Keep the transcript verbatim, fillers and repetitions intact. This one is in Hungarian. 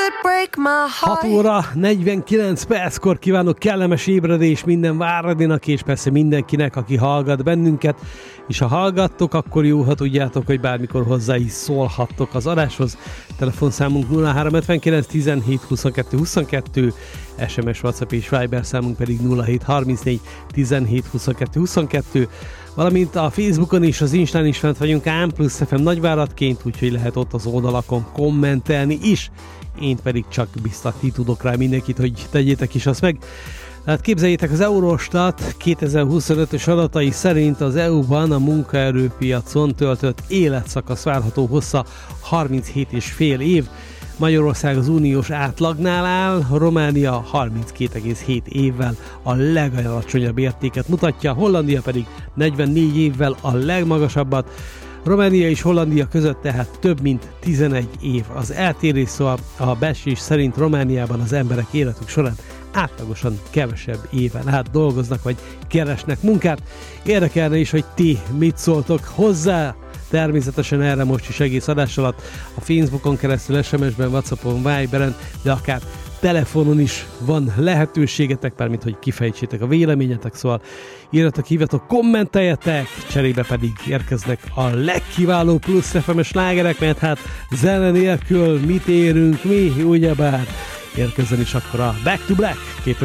hat óra negyvenkilenc perckor kívánok kellemes ébredés minden Váradinak, és persze mindenkinek, aki hallgat bennünket, és ha hallgattok, akkor jó, ha tudjátok, hogy bármikor hozzá is szólhattok az adáshoz. Telefonszámunk nulla három ötvenkilenc tizenhét huszonkettő huszonkettő, es em es, WhatsApp és Viber számunk pedig nulla hét harmincnégy tizenhét huszonkettő huszonkettő, valamint a Facebookon és az Instán is fent vagyunk ám plusz ef em nagyváradként, úgyhogy lehet ott az oldalakon kommentelni is. Én pedig csak biztatni tudok rá mindenkit, hogy tegyétek is azt meg. Hát képzeljétek, az Eurostat kétezer-huszonötös adatai szerint az é u-ban a munkaerőpiacon töltött életszakasz várható hossza harminchét és fél év. Magyarország az uniós átlagnál áll, Románia harminckét egész hét évvel a legalacsonyabb értéket mutatja, Hollandia pedig negyvennégy évvel a legmagasabbat. Románia és Hollandia között tehát több mint tizenegy év az eltérés, szóval a becslés szerint Romániában az emberek életük során átlagosan kevesebb éven át dolgoznak, vagy keresnek munkát. Érdekelne is, hogy ti mit szóltok hozzá, természetesen erre most is egész adás alatt a Facebookon keresztül, es em es-ben, WhatsAppon, Viberen, de akár telefonon is van lehetőségetek, bármint hogy kifejtsétek a véleményetek, szóval írjatok, hívjatok, kommenteljetek, cserébe pedig érkeznek a legkiváló plusz ef em-es slágerek, mert hát zene nélkül mit érünk mi, ugyebár érkezzen is akkor a Back to Black